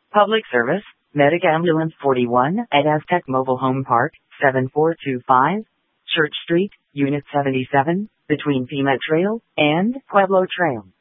Public service, Medic Ambulance 41 at Aztec Mobile Home Park, 7425, Church Street, Unit 77, between Pima Trail and Pueblo Trail.